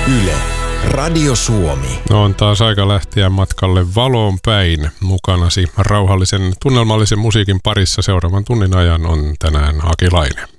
Yle, Radio Suomi. No on taas aika lähteä matkalle valoon päin. Mukanasi rauhallisen tunnelmallisen musiikin parissa seuraavan tunnin ajan on tänään Aki Laine.